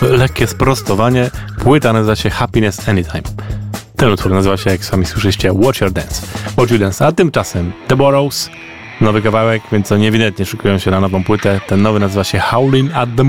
lekkie sprostowanie. Płyta nazywa się Happiness Anytime. Ten utwór nazywa się, jak sami słyszeliście, Watch Your Dance. A tymczasem The Burrows, nowy kawałek, więc oni ewidentnie szykują się na nową płytę. Ten nowy nazywa się Howling at the